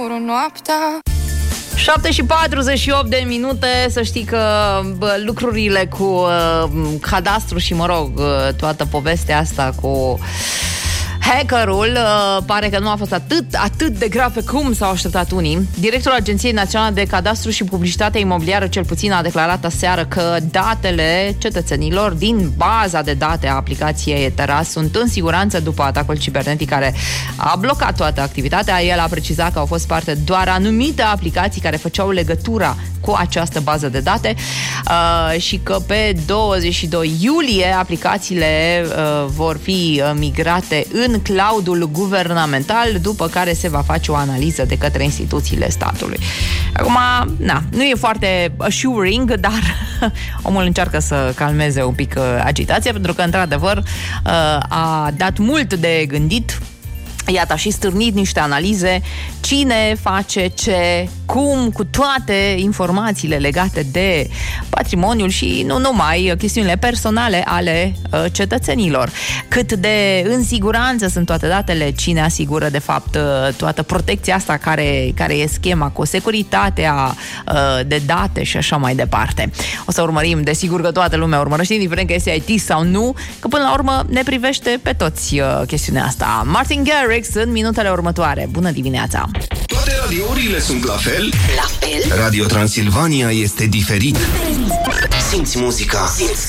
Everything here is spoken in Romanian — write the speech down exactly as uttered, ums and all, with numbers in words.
șapte și patruzeci și opt de minute. Să știi că bă, lucrurile cu uh, cadastru și, mă rog, uh, toată povestea asta cu hackerul uh, pare că nu a fost atât, atât de grav pe cum s-au așteptat unii. Directorul Agenției Naționale de Cadastru și Publicitate Imobiliară, cel puțin, a declarat aseară că datele cetățenilor din baza de date a aplicației Etera sunt în siguranță după atacul cibernetic care a blocat toată activitatea. El a precizat că au fost parte doar anumite aplicații care făceau legătura cu această bază de date uh, și că pe douăzeci și doi iulie aplicațiile uh, vor fi migrate în cloudul guvernamental, după care se va face o analiză de către instituțiile statului. Acum, na, nu e foarte assuring, dar omul încearcă să calmeze un pic uh, agitația, pentru că, într-adevăr, uh, a dat mult de gândit. Iată, a și stârnit niște analize, cine face ce, cum, cu toate informațiile legate de patrimoniul și nu numai, chestiunile personale ale uh, cetățenilor. Cât de în siguranță sunt toate datele, cine asigură de fapt uh, toată protecția asta care, care e schema cu securitatea uh, de date și așa mai departe. O să urmărim, desigur că toată lumea urmărește, indiferent că este I T sau nu, că până la urmă ne privește pe toți uh, chestiunea asta. Martin Garrix în minutele următoare. Bună dimineața! Toate radiourile sunt la fel? La fel? Radio Transilvania este diferit. Simți muzica, simți